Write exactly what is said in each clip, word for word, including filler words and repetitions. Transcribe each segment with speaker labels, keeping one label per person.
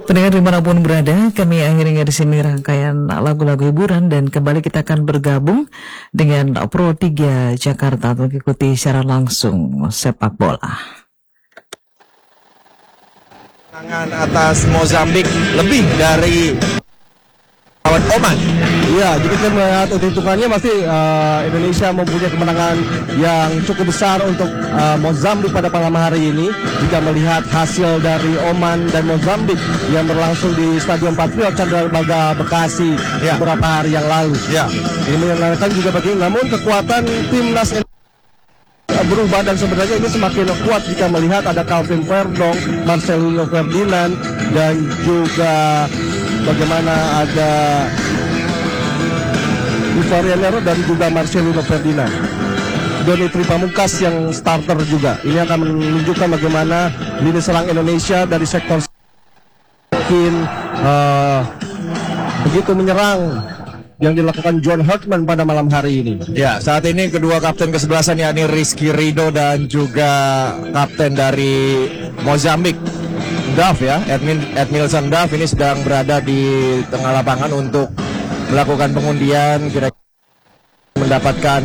Speaker 1: Pendengar dimanapun berada, kami akhirnya di sini rangkaian lagu-lagu hiburan dan kembali kita akan bergabung dengan Pro tiga Jakarta untuk ikuti secara langsung sepak bola.
Speaker 2: Tangan atas Mozambik lebih dari lawan Oman.
Speaker 3: Iya, jadi kita melihat hitungannya masih uh, Indonesia mempunyai kemenangan yang cukup besar untuk uh, Mozambik pada malam hari ini. Jika melihat hasil dari Oman dan Mozambik yang berlangsung di Stadion Patriot Candrabaga Bekasi ya. beberapa hari yang lalu.
Speaker 2: Ya.
Speaker 3: Ini menandakan juga bagi namun kekuatan timnas berubah dan sebenarnya ini semakin kuat jika melihat ada Calvin Verdong, Marcelino Ferdinand dan juga bagaimana ada Ivarianero dan juga Marcelino Ferdinand. Doni Tripamungkas yang starter juga. Ini akan menunjukkan bagaimana lini serang Indonesia dari sektor mungkin uh, begitu menyerang yang dilakukan John Hartman pada malam hari ini.
Speaker 2: Ya, saat ini kedua kapten kesebelasan yakni Rizky Ridho dan juga kapten dari Mozambik Duff ya, Edmin, Edmilson Duff ini sedang berada di tengah lapangan untuk melakukan pengundian, kira-kira mendapatkan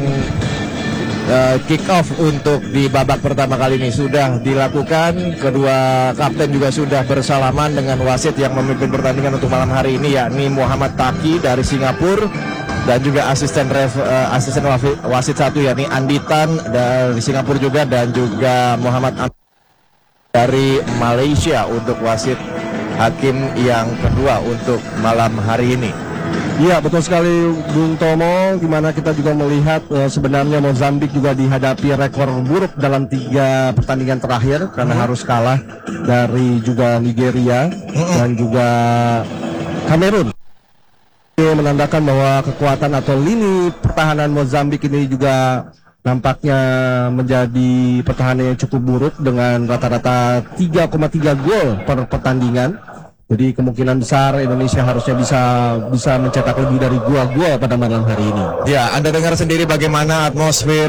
Speaker 2: uh, kick off untuk di babak pertama kali ini sudah dilakukan. Kedua kapten juga sudah bersalaman dengan wasit yang memimpin pertandingan untuk malam hari ini yakni Muhammad Taki dari Singapura dan juga asisten ref, uh, asisten wasit satu yakni Anditan dari Singapura juga dan juga Muhammad Am dari Malaysia untuk wasit hakim yang kedua untuk malam hari ini.
Speaker 3: Iya, betul sekali Bung Tomo, dimana kita juga melihat uh, sebenarnya Mozambik juga dihadapi rekor buruk dalam tiga pertandingan terakhir karena hmm. harus kalah dari juga Nigeria hmm. dan juga Kamerun. Ini menandakan bahwa kekuatan atau lini pertahanan Mozambik ini juga nampaknya menjadi pertahanan yang cukup buruk dengan rata-rata tiga koma tiga gol per pertandingan. Jadi kemungkinan besar Indonesia harusnya bisa bisa mencetak lebih dari dua gol pada malam hari ini.
Speaker 2: Ya, Anda dengar sendiri bagaimana atmosfer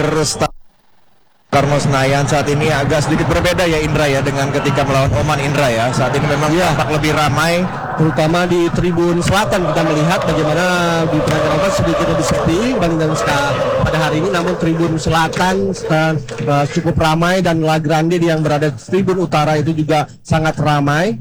Speaker 2: Karno Senayan saat ini agak sedikit berbeda ya Indra ya dengan ketika melawan Oman Indra ya. Saat ini memang ya. tampak lebih ramai,
Speaker 3: terutama di Tribun Selatan kita melihat bagaimana di penonton sedikit lebih sepi dibandingkan pada hari ini. Namun Tribun Selatan uh, cukup ramai dan La Grande yang berada di Tribun Utara itu juga sangat ramai.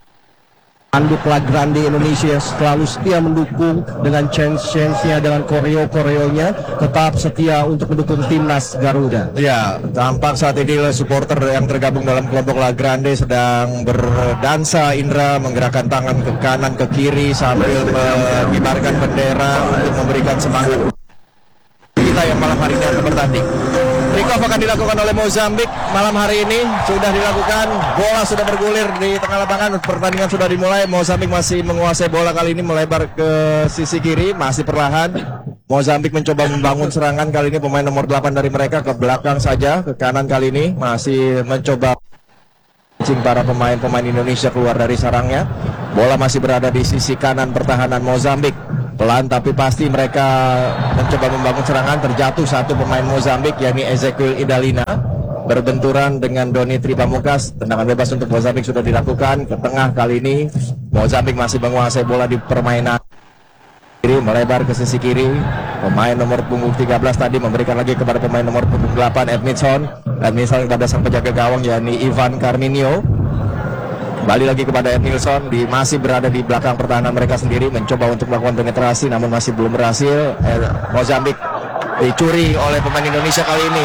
Speaker 3: Anduk La Grande Indonesia selalu setia mendukung dengan chance-chance-nya, dengan koreo-koreonya, tetap setia untuk mendukung timnas Garuda.
Speaker 2: Ya, tampak saat ini supporter yang tergabung dalam kelompok La Grande sedang berdansa Indra, menggerakkan tangan ke kanan ke kiri sambil mengibarkan bendera untuk memberikan semangat kita yang malam hari ini akan bertanding. Kick-off akan dilakukan oleh Mozambik malam hari ini, sudah dilakukan, bola sudah bergulir di tengah lapangan, pertandingan sudah dimulai. Mozambik masih menguasai bola kali ini, melebar ke sisi kiri, masih perlahan. Mozambik mencoba membangun serangan kali ini, pemain nomor delapan dari mereka ke belakang saja, ke kanan kali ini, masih mencoba mencing para pemain-pemain Indonesia keluar dari sarangnya. Bola masih berada di sisi kanan pertahanan Mozambik. Pelan tapi pasti mereka mencoba membangun serangan. Terjatuh satu pemain Mozambik yakni Ezekiel Idalina, berbenturan dengan Doni Tripamungkas. Tendangan bebas untuk Mozambik sudah dilakukan ke tengah kali ini. Mozambik masih menguasai bola di permainan kiri, melebar ke sisi kiri. Pemain nomor punggung tiga belas tadi memberikan lagi kepada pemain nomor punggung delapan Edmilson. Edmilson kepada sang penjaga gawang yakni Ivan Carminio. Kembali lagi kepada Edmilson, di, masih berada di belakang pertahanan mereka sendiri, mencoba untuk melakukan penetrasi namun masih belum berhasil. eh, Mozambik dicuri oleh pemain Indonesia kali ini.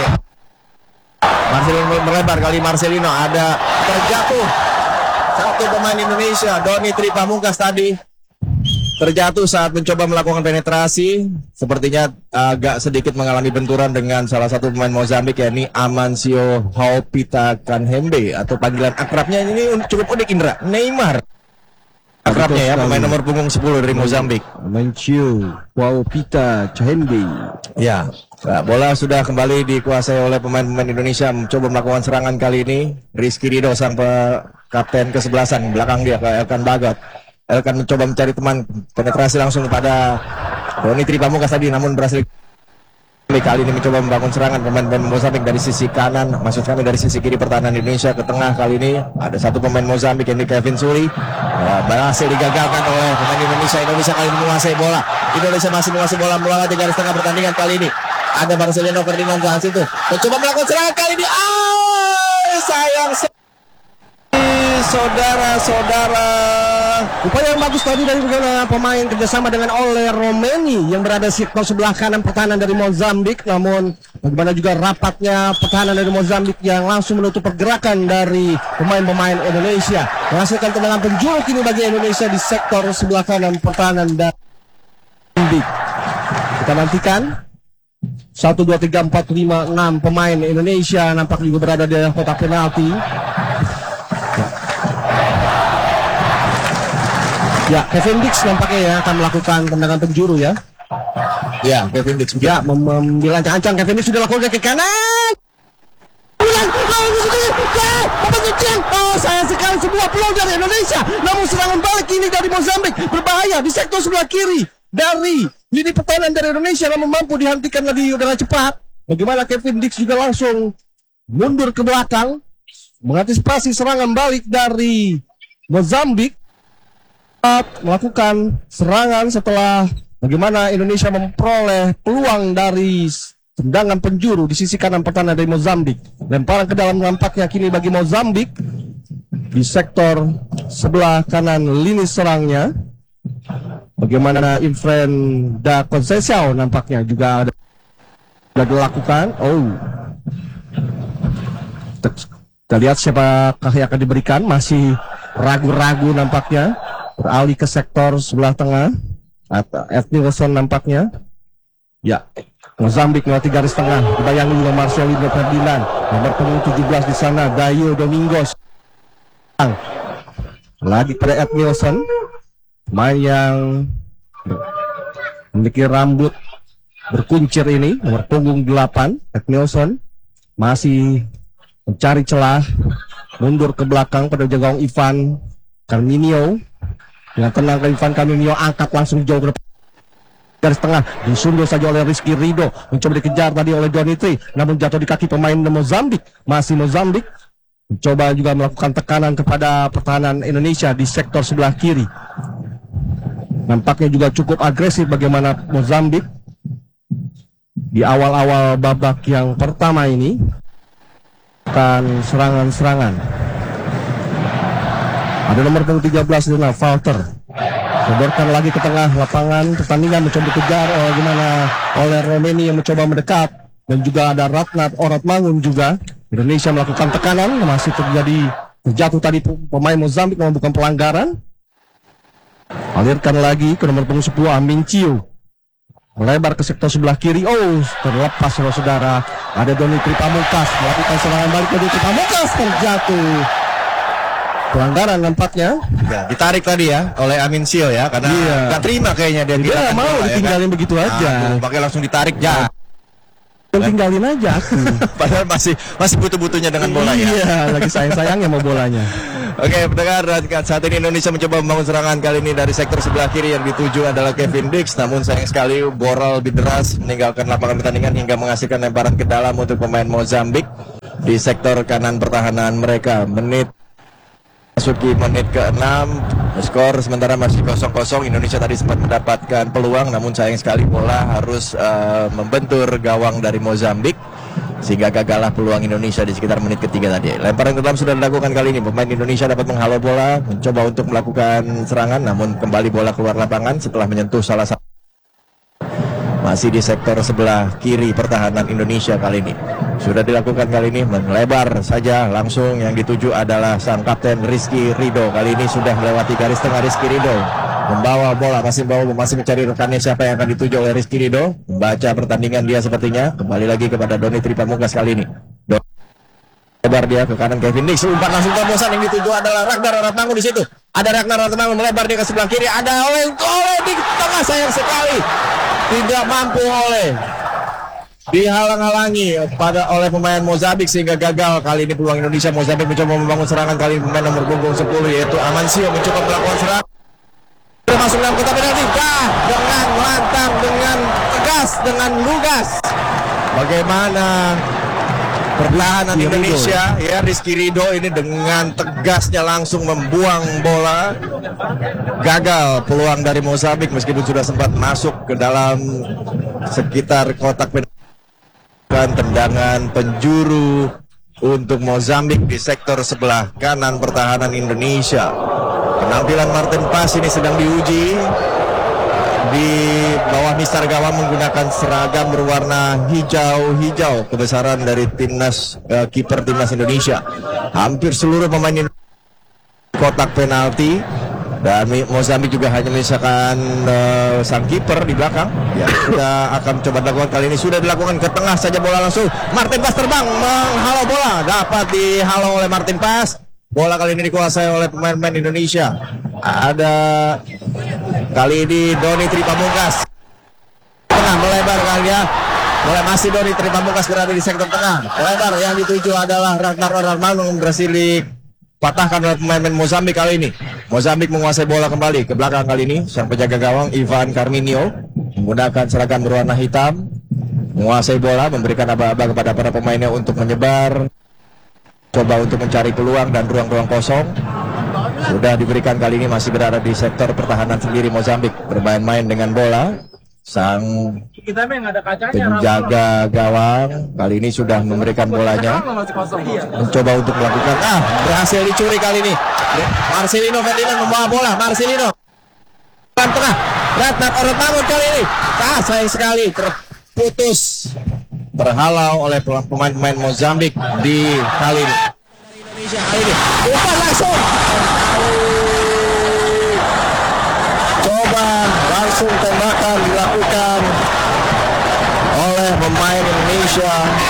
Speaker 2: Marcelino melebar kali Marcelino, ada terjatuh satu pemain Indonesia, Doni Tripamungkas tadi terjatuh saat mencoba melakukan penetrasi. Sepertinya agak sedikit mengalami benturan dengan salah satu pemain Mozambik yakni Amancio Haupita Kanhembe atau panggilan akrabnya ini cukup unik Indra, Neymar akrabnya ya, pemain nomor punggung sepuluh dari Mozambik.
Speaker 3: Amancio Haupita Kanhembe.
Speaker 2: Ya, nah, bola sudah kembali dikuasai oleh pemain-pemain Indonesia, mencoba melakukan serangan kali ini. Rizky Ridho sang kapten kesebelasan, belakang dia ke Elkan Bagot. Elkan mencoba mencari teman, penetrasi langsung kepada Doni Tripamungkas tadi namun berhasil. Kali ini mencoba membangun serangan pemain-pemain Mozambik dari sisi kanan, maksud kami dari sisi kiri pertahanan Indonesia ke tengah. Kali ini ada satu pemain Mozambik yang Kevin Suli, Uh, berhasil digagalkan oleh pemain Indonesia. Indonesia kali ini menguasai bola. Indonesia masih menguasai bola melewati garis tengah pertandingan kali ini. Ada Marcelino Ferdinand di situ. Mencoba melakukan serangan kali ini. Ah, sayang sekali, saudara-saudara.
Speaker 3: Upaya yang bagus tadi dari pemain kerjasama dengan Ole Romeni yang berada di sektor sebelah kanan pertahanan dari Mozambik. Namun bagaimana juga rapatnya pertahanan dari Mozambik yang langsung menutup pergerakan dari pemain-pemain Indonesia, menghasilkan tendangan penjuru kini bagi Indonesia di sektor sebelah kanan pertahanan dari Mozambik. Kita nantikan satu, dua, tiga, empat, lima, enam pemain Indonesia nampak juga berada di dalam kotak penalti. Ya, Kevin Dix nampaknya ya akan melakukan tendangan penjuru ya.
Speaker 2: Ya, Kevin Dix.
Speaker 3: Ya, mem- membilang ancang Kevin Dix sudah lakukan ke kanan. Ulang, oh, sayang sekali sebuah peluang dari Indonesia. Namun serangan balik ini dari Mozambik berbahaya di sektor sebelah kiri dari lini pertahanan dari Indonesia, namun mampu dihentikan lagi dengan cepat. Bagaimana Kevin Dix juga langsung mundur ke belakang mengantisipasi serangan balik dari Mozambik, melakukan serangan setelah bagaimana Indonesia memperoleh peluang dari tendangan penjuru di sisi kanan pertahanan dari Mozambik. Lemparan ke dalam nampaknya kini bagi Mozambik di sektor sebelah kanan lini serangnya. Bagaimana Infren da Conceição nampaknya juga ada sudah dilakukan. Oh, kita lihat siapakah yang akan diberikan. Masih ragu-ragu nampaknya. Beralih ke sektor sebelah tengah. Ethni Wilson nampaknya. Ya, Mozambik melewati garis tengah. Dibayangi juga Marcelino Ferdinand. Nomor punggung tujuh belas di sana, Dayo Domingos. Lagi pada Ethni Wilson. Main yang memiliki rambut berkuncir ini. Nomor punggung delapan, Ethni Wilson. Masih mencari celah. Mundur ke belakang pada gawang Ivan Carminio. Dengan tenang ke Ivan Carminio, angkat langsung jauh ke depan garis tengah, disundur saja oleh Rizky Ridho, mencoba dikejar tadi oleh Donitri, namun jatuh di kaki pemain Mozambik. Masih Mozambik mencoba juga melakukan tekanan kepada pertahanan Indonesia di sektor sebelah kiri. Nampaknya juga cukup agresif bagaimana Mozambik di awal-awal babak yang pertama ini akan serangan-serangan. Ada nomor punggung tiga belas di sana, Walter. Sedorkan lagi ke tengah lapangan pertandingan, mencoba dikejar oleh gimana oleh Romeni yang mencoba mendekat, dan juga ada Ratnat Oratmangun juga. Indonesia melakukan tekanan, masih terjadi terjatuh tadi pemain Mozambik namun bukan pelanggaran. Alirkan lagi ke nomor punggung sepuluh, Amincio. Melebar ke sektor sebelah kiri. Oh, terlepas saudara-saudara. Ada Donitri Pamungkas melakukan serangan balik ke Donitri Pamungkas, terjatuh. Pelanggaran nampaknya.
Speaker 2: Ya, ditarik tadi ya oleh Amincio ya, karena
Speaker 3: iya.
Speaker 2: Gak terima kayaknya dia.
Speaker 3: Dia mau
Speaker 2: bola,
Speaker 3: ditinggalin
Speaker 2: ya, kan?
Speaker 3: begitu aja.
Speaker 2: Nah, pakai langsung ditarik ya.
Speaker 3: Tinggalin aja aku.
Speaker 2: Padahal masih masih butuh-butuhnya dengan bola ya.
Speaker 3: Iya, lagi sayang-sayangnya mau bolanya.
Speaker 2: Oke, pendengar, saat ini Indonesia mencoba membangun serangan kali ini dari sektor sebelah kiri. Yang dituju adalah Kevin Dix, namun sayang sekali bola lebih deras meninggalkan lapangan pertandingan hingga menghasilkan lemparan ke dalam untuk pemain Mozambik di sektor kanan pertahanan mereka. Menit Masuki menit ke enam, skor sementara masih kosong kosong. Indonesia tadi sempat mendapatkan peluang, namun sayang sekali bola harus uh, membentur gawang dari Mozambik, sehingga gagallah peluang Indonesia di sekitar menit ketiga tadi. Lemparan ke dalam sudah dilakukan kali ini. Pemain Indonesia dapat menghalau bola, mencoba untuk melakukan serangan, namun kembali bola keluar lapangan setelah menyentuh salah satu. Masih di sektor sebelah kiri pertahanan Indonesia kali ini. Sudah dilakukan kali ini, melebar saja langsung. Yang dituju adalah sang kapten Rizky Ridho. Kali ini sudah melewati garis tengah. Rizky Ridho membawa bola, masih membawa, masih mencari rekannya siapa yang akan dituju oleh Rizky Ridho. Membaca pertandingan dia sepertinya. Kembali lagi kepada Donitri Pamungkas kali ini. Don lebar dia ke kanan Kevin Dix. Umpan langsung terobosan. Yang dituju adalah Ragnar Oratmangun di situ. Ada Ragnar Oratmangun melebar dia ke sebelah kiri. Ada oleh oleh di tengah, sayang sekali. Tidak mampu oleh dihalang-halangi pada oleh pemain Mozambik sehingga gagal kali ini peluang Indonesia. Mozambik mencoba membangun serangan kali ini, pemain nomor punggung sepuluh yaitu Amancio mencoba melakukan serangan. Masuk dalam kotak penalti dah dengan lantang, dengan tegas, dengan lugas. Bagaimana Pertahanan
Speaker 3: Rizky
Speaker 2: Indonesia ya, Rizky Ridho ini dengan tegasnya langsung membuang bola. Gagal peluang dari Mozambik meskipun sudah sempat masuk ke dalam sekitar kotak penalti. Tendangan penjuru untuk Mozambik di sektor sebelah kanan pertahanan Indonesia. Penampilan Martin Paes ini sedang diuji di bawah mistar gawang menggunakan seragam berwarna hijau-hijau kebesaran dari timnas uh, kiper timnas Indonesia. Hampir seluruh pemain kotak penalti dan Mozambik juga hanya menyisakan uh, sang kiper di belakang. Ya, sudah akan coba dilakukan kali ini, sudah dilakukan ke tengah saja bola langsung. Martin Paes terbang menghalau bola, dapat dihalau oleh Martin Paes. Bola kali ini dikuasai oleh pemain-pemain Indonesia. Ada kali ini Doni Tripamungkas. Tengah melebar kali ya. Mulai masih Doni Tripamungkas berada di sektor tengah. Melebar yang dituju adalah Ragnar Orarmanung, berhasil dipatahkan oleh pemain-pemain Mozambik kali ini. Mozambik menguasai bola kembali ke belakang kali ini. Sang penjaga gawang Ivan Carminio menggunakan seragam berwarna hitam, menguasai bola, memberikan aba-aba kepada para pemainnya untuk menyebar, coba untuk mencari peluang dan ruang-ruang kosong. Sudah diberikan kali ini, masih berada di sektor pertahanan sendiri Mozambik, bermain-main dengan bola. Sang penjaga gawang kali ini sudah memberikan bolanya, mencoba untuk melakukan, ah berhasil dicuri kali ini. Marcelino Ferdinand membawa bola, Marcelino tengah, Ratna Orotmangun kali ini, ah sayang sekali terputus, terhalau oleh pemain-pemain Mozambik di kali ini. Indonesia kali ini, umpan langsung, coba langsung tembakan dilakukan oleh pemain Indonesia,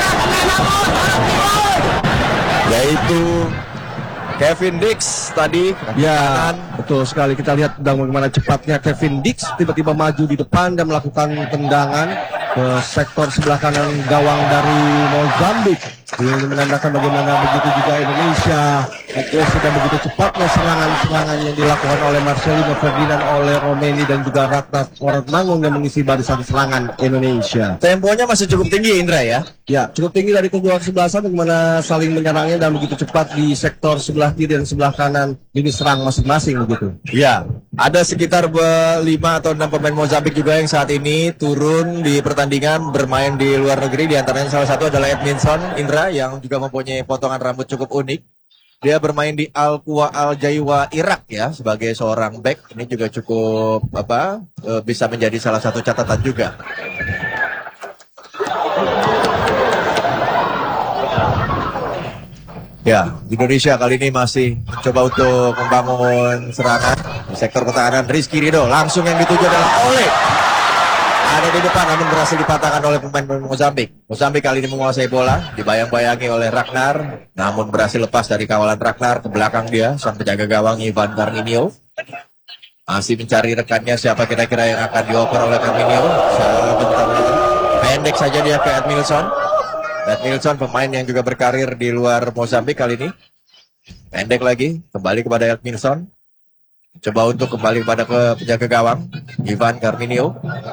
Speaker 2: yaitu Kevin Dix tadi.
Speaker 3: Ya, betul sekali. Kita lihat bagaimana cepatnya Kevin Dix tiba-tiba maju di depan dan melakukan tendangan ke sektor sebelah kanan gawang dari Mozambik. Ini menandakan bagaimana begitu juga Indonesia itu sudah begitu cepatnya serangan-serangan yang dilakukan oleh Marcelino Ferdinand, oleh Romeni dan juga Ragnar Orarmangun yang mengisi barisan serangan Indonesia.
Speaker 2: Temponya masih cukup tinggi, Indra ya.
Speaker 3: Ya, cukup tinggi dari kedua kesebelasan, bagaimana saling menyerangnya dan begitu cepat di sektor sebelah kiri dan sebelah kanan lini serang masing-masing begitu.
Speaker 2: Ya, ada sekitar lima atau enam pemain Mozambik juga yang saat ini turun di pertandingan bermain di luar negeri. Di antaranya salah satu adalah Edmilson Indra yang juga mempunyai potongan rambut cukup unik. Dia bermain di Al Quwa Al Jaiwa Irak ya sebagai seorang back. Ini juga cukup apa e, bisa menjadi salah satu catatan juga. Ya, Indonesia kali ini masih mencoba untuk membangun serangan di sektor pertahanan. Rizky Ridho langsung yang dituju adalah Oleh. Ada di depan namun berhasil dipatahkan oleh pemain Mozambik. Mozambik kali ini menguasai bola, dibayang-bayangi oleh Ragnar, namun berhasil lepas dari kawalan Ragnar. Ke belakang dia sang penjaga gawang Ivan Carminio. Masih mencari rekannya, siapa kira-kira yang akan dioper oleh Carminio. Sebentar pendek saja dia ke Edmilson. Edmilson pemain yang juga berkarir di luar Mozambik kali ini. Pendek lagi, kembali kepada Edmilson. Coba untuk kembali kepada ke penjaga gawang Ivan Carminio.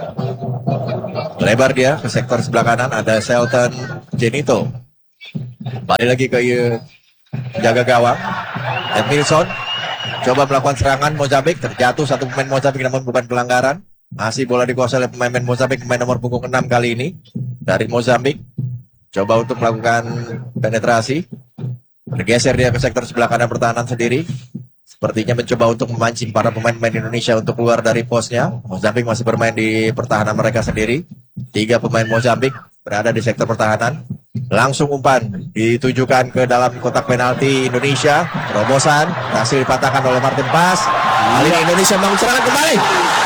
Speaker 2: Lebar dia ke sektor sebelah kanan, ada Shelton Genito. Kembali lagi ke penjaga gawang Edmilson. Coba melakukan serangan Mozambik, terjatuh satu pemain Mozambik namun bukan pelanggaran. Masih bola dikuasai oleh pemain Mozambik, pemain nomor punggung enam kali ini dari Mozambik. Coba untuk melakukan penetrasi. Bergeser dia ke sektor sebelah kanan pertahanan sendiri. Sepertinya mencoba untuk memancing para pemain-pemain Indonesia untuk keluar dari posnya. Mozambik masih bermain di pertahanan mereka sendiri. Tiga pemain Mozambik berada di sektor pertahanan. Langsung umpan ditujukan ke dalam kotak penalti Indonesia. Terobosan berhasil dipatahkan oleh Martin Paes. Kali ini Indonesia membangun serangan kembali.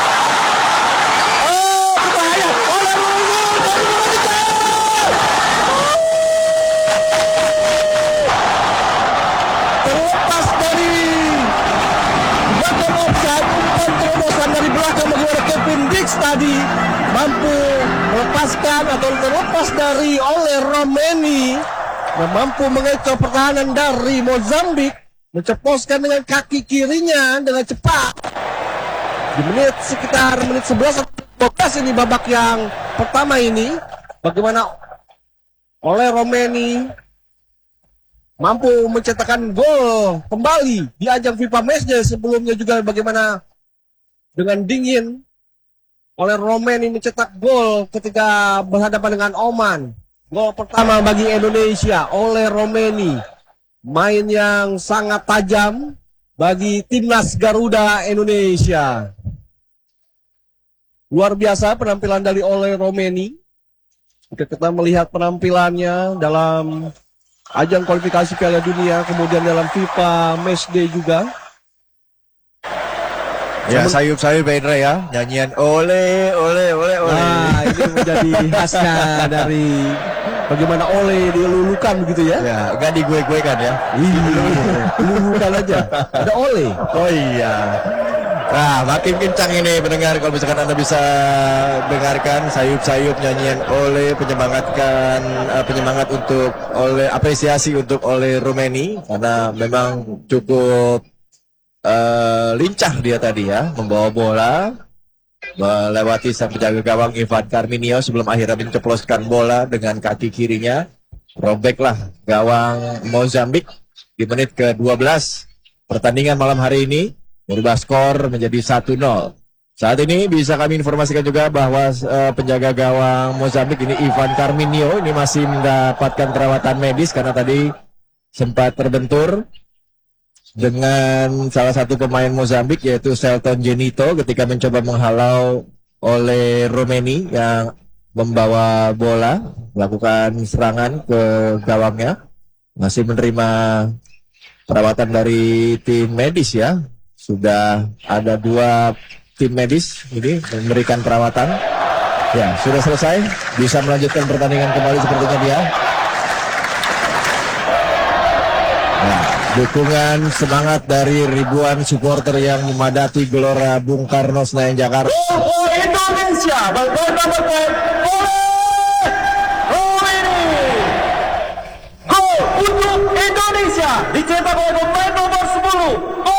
Speaker 3: Tadi mampu melepaskan atau terlepas dari oleh Romeni dan mampu mengecoh pertahanan dari Mozambik, menceposkan dengan kaki kirinya dengan cepat di menit sekitar menit sebelas atau dua belas ini babak yang pertama ini. Bagaimana oleh Romeni mampu mencetakkan gol kembali di ajang FIFA Matchday. Sebelumnya juga bagaimana dengan dingin oleh Romeni mencetak gol ketika berhadapan dengan Oman. Gol pertama bagi Indonesia oleh Romeni. Main yang sangat tajam bagi timnas Garuda Indonesia. Luar biasa penampilan dari oleh Romeni. Jika kita melihat penampilannya dalam ajang kualifikasi Piala Dunia, kemudian dalam FIFA Matchday juga.
Speaker 2: Ya, sayup-sayup Indra ya, nyanyian ole ole ole ole.
Speaker 3: Nah, ini menjadi khasnya dari bagaimana ole dilulukan begitu ya.
Speaker 2: Ya, enggak di gue-gue kan ya.
Speaker 3: Iya, lulukan aja. Ada ole.
Speaker 2: Oh iya. Nah, makin kencang ini pendengar, kalau misalkan Anda bisa dengarkan sayup-sayup nyanyian oleh penyemangatkan uh, penyemangat untuk oleh apresiasi untuk oleh Romeni karena memang cukup uh, lincah dia tadi ya, membawa bola melewati sang penjaga gawang Ivan Carminio sebelum akhirnya menceploskan bola dengan kaki kirinya. Robeklah gawang Mozambik di menit ke dua belas pertandingan malam hari ini. Merubah skor menjadi satu nol. Saat ini bisa kami informasikan juga bahwa uh, penjaga gawang Mozambik ini Ivan Carminio ini masih mendapatkan perawatan medis karena tadi sempat terbentur dengan salah satu pemain Mozambik yaitu Selton Genito ketika mencoba menghalau oleh Romeni yang membawa bola melakukan serangan ke gawangnya. Masih menerima perawatan dari tim medis ya. Sudah ada dua tim medis ini memberikan perawatan. Ya, sudah selesai. Bisa melanjutkan pertandingan kembali sepertinya dia. Nah, dukungan semangat dari ribuan supporter yang memadati Gelora Bung Karno Senayan Jakarta.
Speaker 4: Oh, Indonesia, bergol nomor poin Romeni. Gol untuk Indonesia dicetak oleh pemain nomor sepuluh.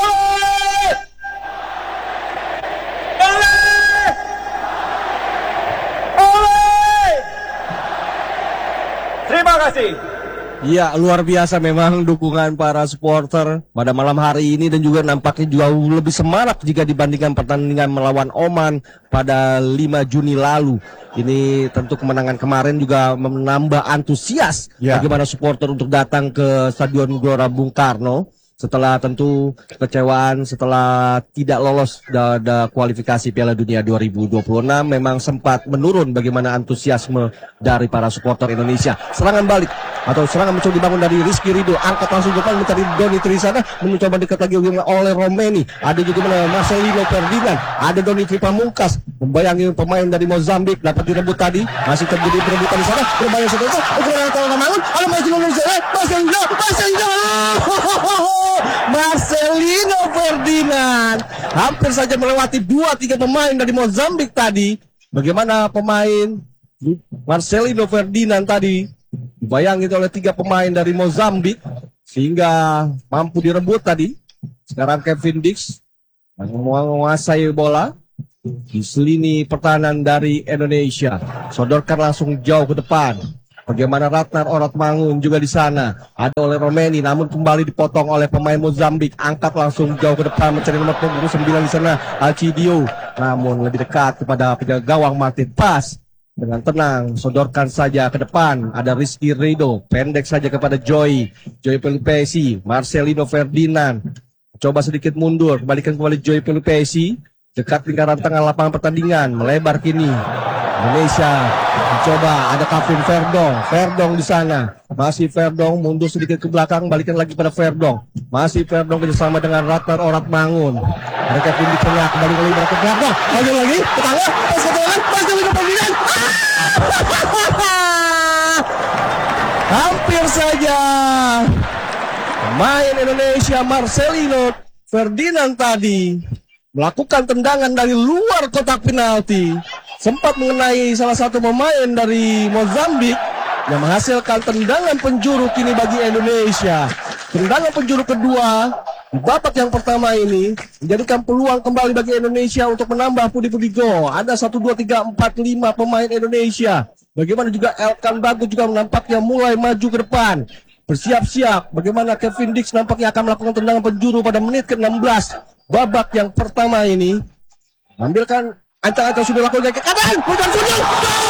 Speaker 4: Terima kasih.
Speaker 3: Iya, luar biasa memang dukungan para supporter pada malam hari ini dan juga nampaknya jauh lebih semangat jika dibandingkan pertandingan melawan Oman pada lima Juni lalu. Ini tentu kemenangan kemarin juga menambah antusias
Speaker 2: Ya.
Speaker 3: bagaimana supporter untuk datang ke Stadion Gelora Bung Karno. Setelah tentu kekecewaan setelah tidak lolos pada kualifikasi Piala Dunia dua ribu dua puluh enam memang sempat menurun bagaimana antusiasme dari para supporter Indonesia. Serangan balik atau serangan mencoba dibangun dari Rizky Ridho, angkat langsung depan mencari Doni Trisana, mencoba dekat lagi oleh Romeni. Ada juga mana Marcelino Ferdinand, ada Doni Tripamungkas, membayangi pemain dari Mozambik dapat direbut tadi, masih terjadi perebutan di sana. Berbahaya sebentar, ukuran kalau Kamangun, ada Marcelino Marcelino Marcelino Marcelino Ferdinand hampir saja melewati dua tiga pemain dari Mozambik tadi. Bagaimana pemain Marcelino Ferdinand tadi dibayangi oleh tiga pemain dari Mozambik sehingga mampu direbut tadi. Sekarang Kevin Dix menguasai bola di lini pertahanan dari Indonesia. Sodorkan langsung jauh ke depan. Bagaimana Ratnar Oratmangun juga di sana. Ada oleh Romeni, namun kembali dipotong oleh pemain Mozambik. Angkat langsung jauh ke depan mencari nomor punggung sembilan di sana, Alcidio. Namun lebih dekat kepada penjaga gawang Martin. Pas dengan tenang, sodorkan saja ke depan. Ada Rizky Ridho, pendek saja kepada Joy. Joy Pelupesi, Marcelino Ferdinand. Coba sedikit mundur, kembalikan kembali Joy Pelupesi. Dekat lingkaran tengah lapangan pertandingan, melebar kini. Indonesia mencoba, ada Kevin Verdong, Verdong di sana, masih Verdong mundur sedikit ke belakang, balikan lagi pada Verdong, masih Verdong kerjasama dengan Ratnar Oratmangun, ada Kevin di tengah, kembali kembali ke belakang, lagi lagi ke tengah, pas ke tengah, pas ke pertandingan, hampir saja pemain Indonesia Marcelino Ferdinand tadi melakukan tendangan dari luar kotak penalti. Sempat mengenai salah satu pemain dari Mozambik yang menghasilkan tendangan penjuru kini bagi Indonesia. Tendangan penjuru kedua di babak yang pertama ini menjadikan peluang kembali bagi Indonesia untuk menambah pundi-pundi gol. Ada satu, dua, tiga, empat, lima pemain Indonesia. Bagaimana juga Elkan Bagus juga menampaknya mulai maju ke depan. bersiap-siap. Bagaimana Kevin Dix nampaknya akan melakukan tendangan penjuru pada menit ke enam belas babak yang pertama ini. Ambilkan ancang-ancang sudah lakukan ke kanan, bukan sudah.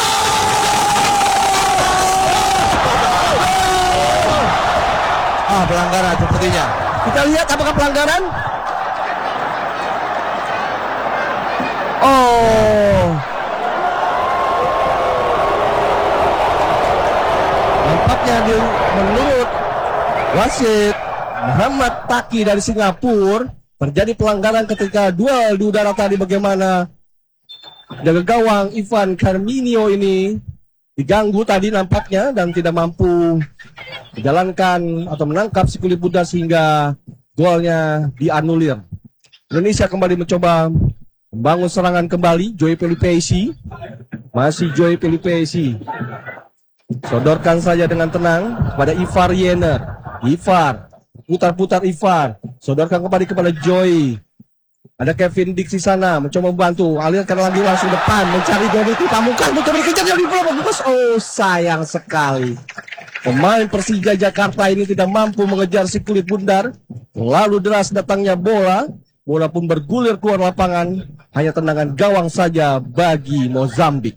Speaker 2: Ah, pelanggaran sepertinya.
Speaker 3: Kita lihat apakah pelanggaran. Oh, nampaknya di, menurut wasit Muhammad Taki dari Singapura terjadi pelanggaran ketika duel di udara tadi. Bagaimana jaga gawang Ivan Carminio ini diganggu tadi nampaknya dan tidak mampu menjalankan atau menangkap si kulit Buddha sehingga golnya dianulir. Indonesia kembali mencoba membangun serangan kembali. Joy Pelipesi, masih Joy Pelipesi, sodorkan saja dengan tenang kepada Ivar Yener. Ivar putar-putar, Ivar sodorkan kembali kepada Joy. Ada Kevin Dix di sana mencoba membantu, alirkan lagi langsung depan mencari Doni Pamungkas, mencoba dikejar dari Pamungkas. Oh, sayang sekali pemain Persija Jakarta ini tidak mampu mengejar si kulit bundar. Lalu deras datangnya bola, bola pun bergulir keluar lapangan. Hanya tendangan gawang saja bagi Mozambik.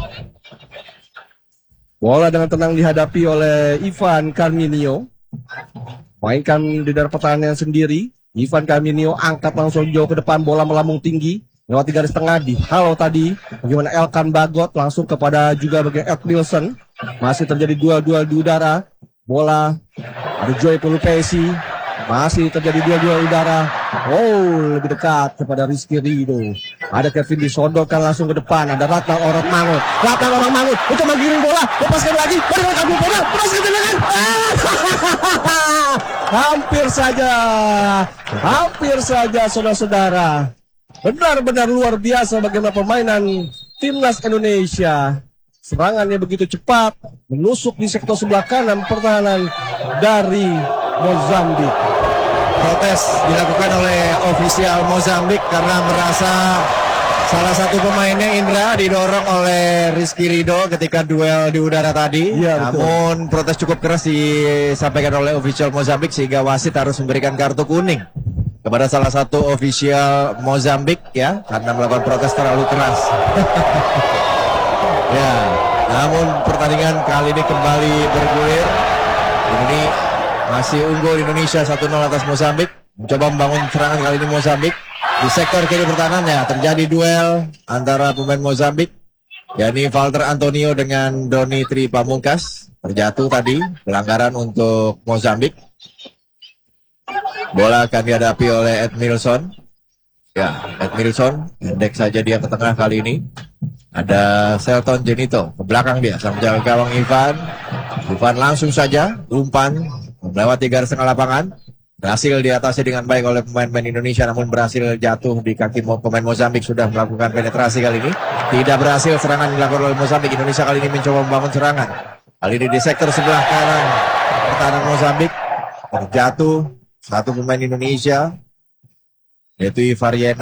Speaker 3: Bola dengan tenang dihadapi oleh Ivan Carminio. Mainkan di daerah pertahanan sendiri. Ivan Carminio angkat langsung jauh ke depan, bola melambung tinggi lewati garis tengah di halo tadi. Bagaimana Elkan Bagot langsung kepada juga bagian Ed Wilson. Masih terjadi duel-duel di udara. Bola ada Joy Pelupesi. Masih terjadi duel-duel udara. Oh, lebih dekat kepada Rizky Ridho. Ada Kevin disodorkan langsung ke depan. Ada Ratna Orang Mangut. Ratna Orang Mangut untuk menggiring bola. Lepaskan lagi. Berikan kabur bola. Lepaskan tendangan. Hampir saja. Hampir saja saudara-saudara. Benar-benar luar biasa bagaimana permainan timnas Indonesia. Serangannya begitu cepat. Menusuk di sektor sebelah kanan pertahanan dari Mozambik.
Speaker 2: Protes dilakukan oleh ofisial Mozambik karena merasa salah satu pemainnya Indra didorong oleh Rizky Ridho ketika duel di udara tadi.
Speaker 3: Ya,
Speaker 2: namun protes cukup keras disampaikan oleh ofisial Mozambik sehingga wasit harus memberikan kartu kuning kepada salah satu ofisial Mozambik ya karena melakukan protes terlalu keras. Ya, namun pertandingan kali ini kembali bergulir. Ini masih unggul Indonesia satu nol atas Mozambik. Mencoba membangun serangan kali ini Mozambik. Di sektor kiri pertahanannya terjadi duel antara pemain Mozambik, yakni Walter Antonio dengan Doni Tri Pamungkas. Terjatuh tadi, pelanggaran untuk Mozambik. Bola akan dihadapi oleh Edmilson. Ya, Edmilson, pendek saja dia ke tengah kali ini. Ada Selton Jenito, ke belakang dia, sang jaga gawang Ivan. Ivan langsung saja, umpan, melewati garis tengah lapangan. Berhasil diatasi dengan baik oleh pemain-pemain Indonesia, namun berhasil jatuh di kaki pemain Mozambik. Sudah melakukan penetrasi kali ini. Tidak berhasil serangan dilakukan oleh Mozambik. Indonesia kali ini mencoba membangun serangan. Kali ini di sektor sebelah kanan pertahanan Mozambik. Terjatuh satu pemain Indonesia, yaitu Ivar Yener.